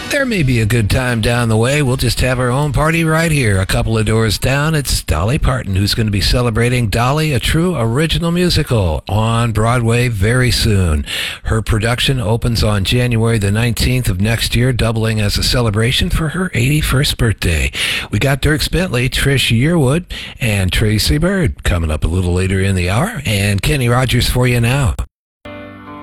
There may be a good time down the way. We'll just have our own party right here. A couple of doors down, it's Dolly Parton, who's going to be celebrating Dolly, a true original musical, on Broadway very soon. Her production opens on January the 19th of next year, doubling as a celebration for her 81st birthday. We got Dierks Bentley, Trish Yearwood, and Tracy Byrd coming up a little later in the hour, and Kenny Rogers for you now.